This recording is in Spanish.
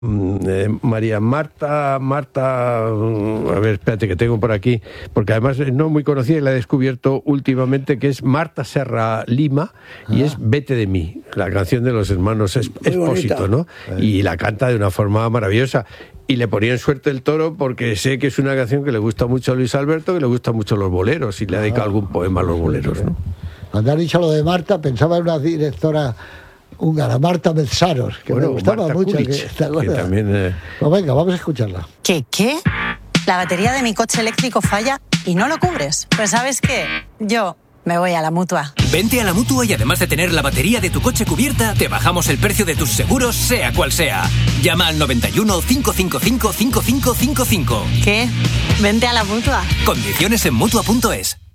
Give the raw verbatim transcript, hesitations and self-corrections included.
Eh, María Marta, Marta, a ver, espérate que tengo por aquí, porque además no muy conocida y la he descubierto últimamente, que es Marta Serra Lima, ah. y es Vete de mí, la canción de los hermanos Expósito, ¿no? Eh. Y la canta de una forma maravillosa. Y le ponía en suerte el toro porque sé que es una canción que le gusta mucho a Luis Alberto, que le gustan mucho los boleros, y le ha dedicado ah. algún poema a los boleros, ¿no? Cuando has dicho lo de Marta, pensaba en una directora húngara, Marta Metsaros, que bueno, me gustaba Marta mucho. Kulic, que, que también, eh... pues venga, vamos a escucharla. ¿Qué, qué? La batería de mi coche eléctrico falla y no lo cubres. Pues ¿sabes qué? Yo me voy a la Mutua. Vente a la Mutua y además de tener la batería de tu coche cubierta, te bajamos el precio de tus seguros, sea cual sea. Llama al noventa y uno, cinco cinco cinco, cinco cinco cinco cinco. ¿Qué? Vente a la Mutua. Condiciones en Mutua punto es.